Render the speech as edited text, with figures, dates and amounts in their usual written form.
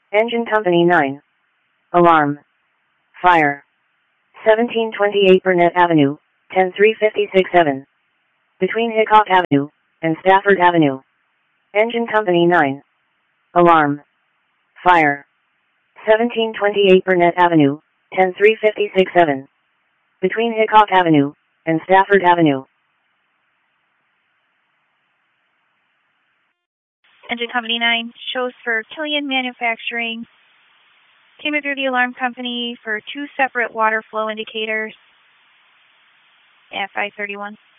Engine Company 9. Alarm. Fire. 1728 Burnett Avenue, 10356-7. Between Hickok Avenue and Stafford Avenue. Engine Company 9. Alarm. Fire. 1728 Burnett Avenue, 10356-7. Between Hickok Avenue and Stafford Avenue. Engine Company 9 shows for Killian Manufacturing. Came through the alarm company for 2 separate water flow indicators at 531.